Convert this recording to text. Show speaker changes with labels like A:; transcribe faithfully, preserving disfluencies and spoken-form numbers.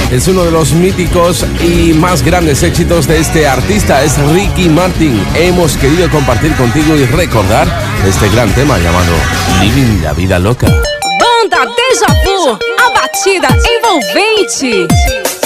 A: Es uno de los míticos y más grandes éxitos de este artista, es Ricky Martin. Hemos querido compartir contigo y recordar este gran tema llamado Living la Vida Loca.
B: Banda Deja Vu, a batida envolvente.